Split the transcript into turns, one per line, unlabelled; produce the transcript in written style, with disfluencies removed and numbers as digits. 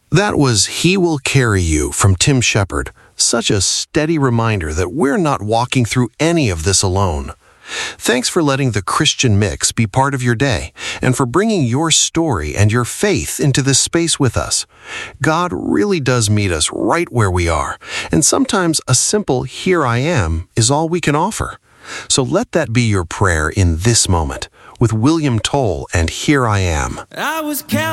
That was He Will Carry You from Tim Shepard. Such a steady reminder that we're not walking through any of this alone. Thanks for letting the Christian Mix be part of your day and for bringing your story and your faith into this space with us. God really does meet us right where we are, and sometimes a simple "Here I am" is all we can offer. So let that be your prayer in this moment with William Toll and "Here I Am."
I was